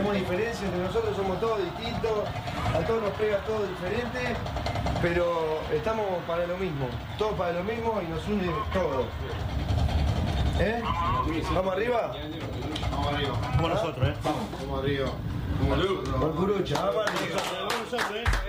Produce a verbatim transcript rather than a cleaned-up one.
tenemos diferencias entre nosotros, somos todos distintos, a todos nos pega todo diferente, pero estamos para lo mismo, todos para lo mismo y nos une todo. ¿Eh? ¿Vamos arriba? Vamos arriba. Como nosotros, ¿eh? Vamos. Vamos arriba. Como nosotros. Por Curucha, vamos arriba. Como nosotros, ¿eh?